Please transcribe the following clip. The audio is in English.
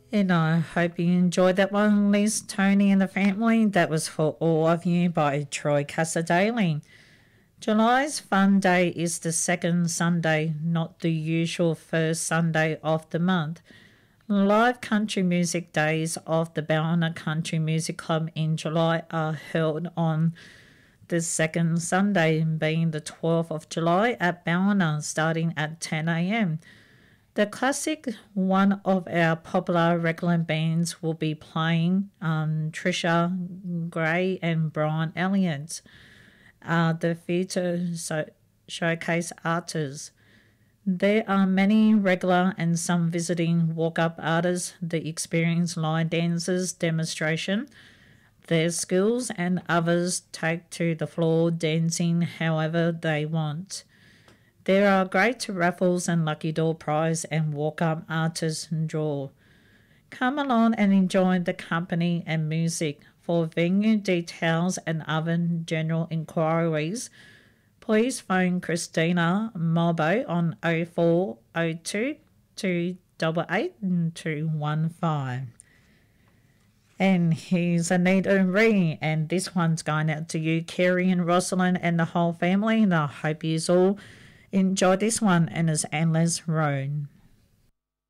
And I hope you enjoyed that one, Liz, Tony, and the family. That was For All of You by Troy Cassadaly. July's Fun Day is the second Sunday, not the usual first Sunday of the month. Live country music days of the Ballina Country Music Club in July are held on the second Sunday, being the 12th of July at Ballina, starting at 10 a.m. The classic, one of our popular regular bands, will be playing. Trisha Gray and Brian Elliott are the feature showcase artists. There are many regular and some visiting walk-up artists that experience line dancers demonstration their skills, and others take to the floor dancing however they want. There are great raffles and lucky door prize and walk-up artist draw. Come along and enjoy the company and music. For venue details and other general inquiries, please phone Christina Mobo on 0402 288 215. And here's Anita Ree, and this one's going out to you, Kerry and Rosalind and the whole family, and I hope you all enjoy this one, and it's Endless Road.